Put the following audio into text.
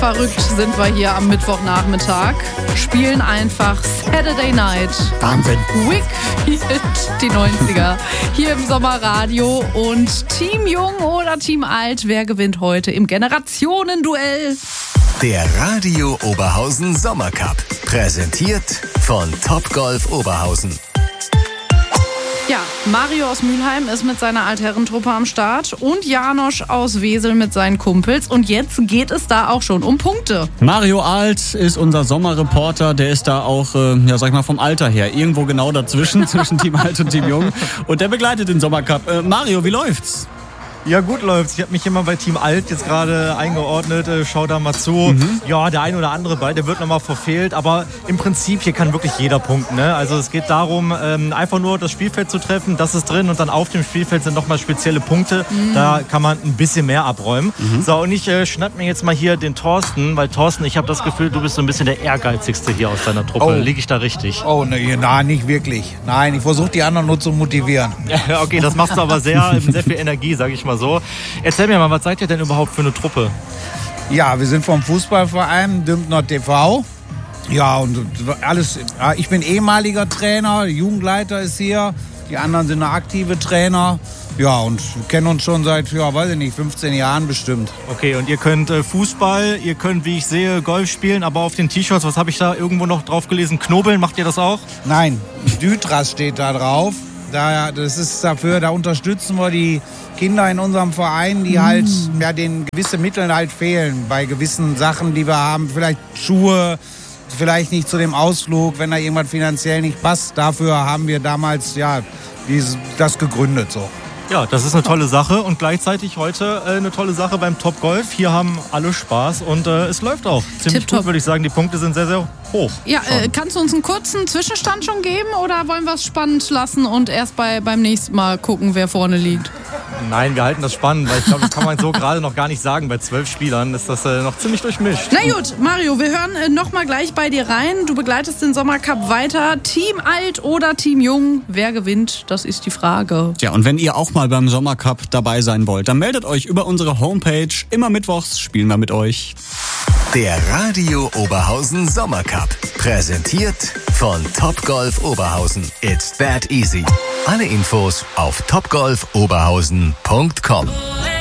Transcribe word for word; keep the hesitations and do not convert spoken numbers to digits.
verrückt sind wir hier am Mittwochnachmittag. Spielen einfach Saturday Night. Wahnsinn. Wakefield, die neunziger. Hier im Sommerradio. Und Team Jung oder Team Alt, wer gewinnt heute im Generationenduell? Der Radio Oberhausen Sommercup. Präsentiert von Topgolf Oberhausen. Ja, Mario aus Mülheim ist mit seiner Altherrentruppe am Start und Janosch aus Wesel mit seinen Kumpels. Und jetzt geht es da auch schon um Punkte. Mario Alt ist unser Sommerreporter. Der ist da auch, äh, ja, sag ich mal, vom Alter her irgendwo genau dazwischen, zwischen Team Alt und Team Jung. Und der begleitet den Sommercup. Äh, Mario, wie läuft's? Ja, gut läuft's. Ich habe mich immer bei Team Alt jetzt gerade eingeordnet. Schau da mal zu. Mhm. Ja, der ein oder andere Ball, der wird nochmal verfehlt. Aber im Prinzip, hier kann wirklich jeder punkten. Ne? Also es geht darum, ähm, einfach nur das Spielfeld zu treffen. Das ist drin. Und dann auf dem Spielfeld sind nochmal spezielle Punkte. Mhm. Da kann man ein bisschen mehr abräumen. Mhm. So, und ich äh, schnapp mir jetzt mal hier den Thorsten. Weil Thorsten, ich habe das Gefühl, du bist so ein bisschen der Ehrgeizigste hier aus deiner Truppe. Oh. Liege ich da richtig? Oh, ne, nein, nicht wirklich. Nein, ich versuche die anderen nur zu motivieren. Ja, okay, das machst du aber sehr, sehr viel Energie, sage ich mal so. Erzähl mir mal, was seid ihr denn überhaupt für eine Truppe? Ja, wir sind vom Fußballverein Dümpner T V. Ja, und alles. Ich bin ehemaliger Trainer, Jugendleiter ist hier. Die anderen sind aktive Trainer. Ja, und wir kennen uns schon seit, ja, weiß ich nicht, fünfzehn Jahren bestimmt. Okay, und ihr könnt äh, Fußball, ihr könnt, wie ich sehe, Golf spielen, aber auf den T-Shirts, was habe ich da irgendwo noch drauf gelesen? Knobeln, macht ihr das auch? Nein, Dütras steht da drauf. Da, das ist dafür, da unterstützen wir die Kinder in unserem Verein, die halt, ja, denen gewisse Mittel halt fehlen bei gewissen Sachen, die wir haben. Vielleicht Schuhe, vielleicht nicht zu dem Ausflug, wenn da irgendwas finanziell nicht passt. Dafür haben wir damals, ja, dieses, das gegründet so. Ja, das ist eine tolle Sache und gleichzeitig heute äh, eine tolle Sache beim Top Golf. Hier haben alle Spaß und äh, es läuft auch ziemlich Tipptopp. Gut, würde ich sagen. Die Punkte sind sehr, sehr hoch. Ja, äh, kannst du uns einen kurzen Zwischenstand schon geben oder wollen wir es spannend lassen und erst bei, beim nächsten Mal gucken, wer vorne liegt? Nein, wir halten das spannend, weil ich glaube, das kann man so gerade noch gar nicht sagen. Bei zwölf Spielern ist das äh, noch ziemlich durchmischt. Na gut, Mario, wir hören äh, noch mal gleich bei dir rein. Du begleitest den Sommercup weiter. Team Alt oder Team Jung? Wer gewinnt? Das ist die Frage. Ja, und wenn ihr auch mal beim Sommercup dabei sein wollt, dann meldet euch über unsere Homepage. Immer mittwochs spielen wir mit euch. Der Radio Oberhausen Sommercup. Präsentiert von Topgolf Oberhausen. It's that easy. Alle Infos auf topgolf oberhausen punkt com.